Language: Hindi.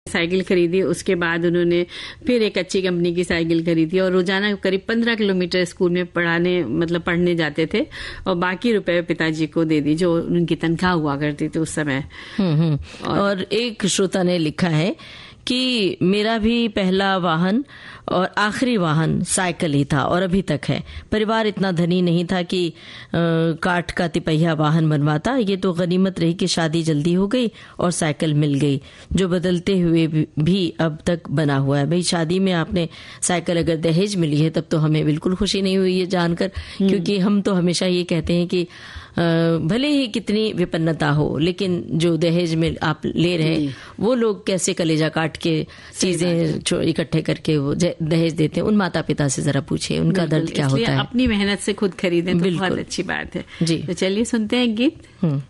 साइकिल खरीदी। उसके बाद उन्होंने फिर एक अच्छी कंपनी की साइकिल खरीदी और रोजाना करीब 15 किलोमीटर स्कूल में पढ़ने जाते थे और बाकी रुपए पिताजी को दे दी जो उनकी तनख्वाह हुआ करती थी उस समय। और एक श्रोता ने लिखा है कि मेरा भी पहला वाहन और आखिरी वाहन साइकिल ही था और अभी तक है। परिवार इतना धनी नहीं था कि काठ का तिपहिया वाहन बनवाता। ये तो गनीमत रही कि शादी जल्दी हो गई और साइकिल मिल गई, जो बदलते हुए भी अब तक बना हुआ है। भाई, शादी में आपने साइकिल अगर दहेज मिली है तब तो हमें बिल्कुल खुशी नहीं हुई है जानकर, क्योंकि हम तो हमेशा ये कहते हैं कि भले ही कितनी विपन्नता हो, लेकिन जो दहेज में आप ले रहे हैं वो लोग कैसे कलेजा काट के चीजें इकट्ठे करके वो दहेज देते हैं। उन माता पिता से जरा पूछिए उनका दर्द क्या होता है। अपनी मेहनत से खुद खरीदें तो बहुत अच्छी बात है जी। तो चलिए सुनते हैं गीत।